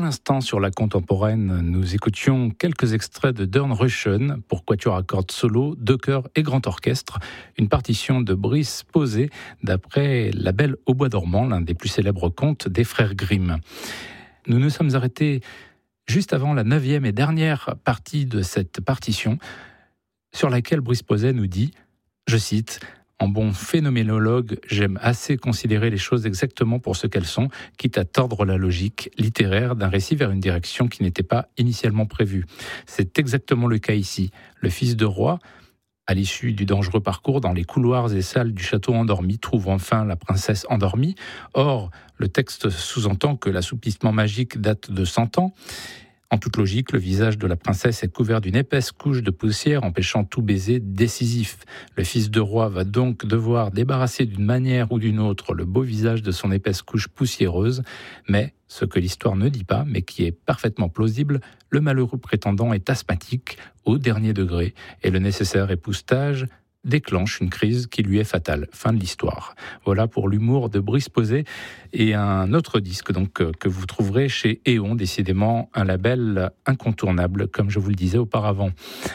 l'instant, sur la contemporaine, nous écoutions quelques extraits de Dornröschen pour quatuor à cordes solo, deux chœurs et grand orchestre, une partition de Brice Posay d'après La Belle au bois dormant, l'un des plus célèbres contes des frères Grimm. Nous nous sommes arrêtés juste avant la 9e et dernière partie de cette partition, sur laquelle Brice Posay nous dit, je cite, « En bon phénoménologue, j'aime assez considérer les choses exactement pour ce qu'elles sont, quitte à tordre la logique littéraire d'un récit vers une direction qui n'était pas initialement prévue. C'est exactement le cas ici. Le fils de roi, à l'issue du dangereux parcours dans les couloirs et salles du château endormi, trouve enfin la princesse endormie. Or, le texte sous-entend que l'assoupissement magique date de 100 ans. En toute logique, le visage de la princesse est couvert d'une épaisse couche de poussière empêchant tout baiser décisif. Le fils de roi va donc devoir débarrasser d'une manière ou d'une autre le beau visage de son épaisse couche poussiéreuse. Mais, ce que l'histoire ne dit pas, mais qui est parfaitement plausible, le malheureux prétendant est asthmatique au dernier degré et le nécessaire époussetage déclenche une crise qui lui est fatale. Fin de l'histoire. Voilà pour l'humour de Brice Posay et un autre disque donc que vous trouverez chez Éon, décidément un label incontournable, comme je vous le disais auparavant.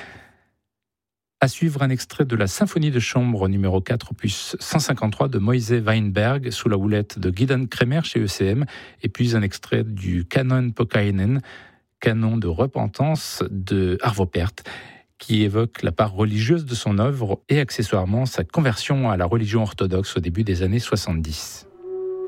À suivre un extrait de la symphonie de chambre numéro 4, opus 153 de Moise Weinberg, sous la houlette de Gideon Kremer chez ECM, et puis un extrait du Canon Pokainen, canon de repentance de Arvo Pärt, qui évoque la part religieuse de son œuvre et accessoirement sa conversion à la religion orthodoxe au début des années 70.